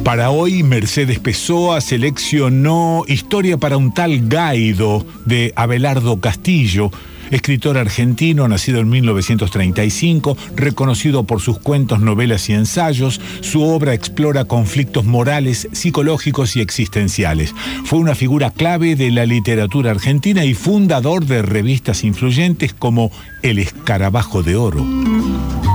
Para hoy, Mercedes Pessoa seleccionó Historia para un tal Gaido, de Abelardo Castillo, escritor argentino nacido en 1935, reconocido por sus cuentos, novelas y ensayos. Su obra explora conflictos morales, psicológicos y existenciales. Fue una figura clave de la literatura argentina y fundador de revistas influyentes como El Escarabajo de Oro.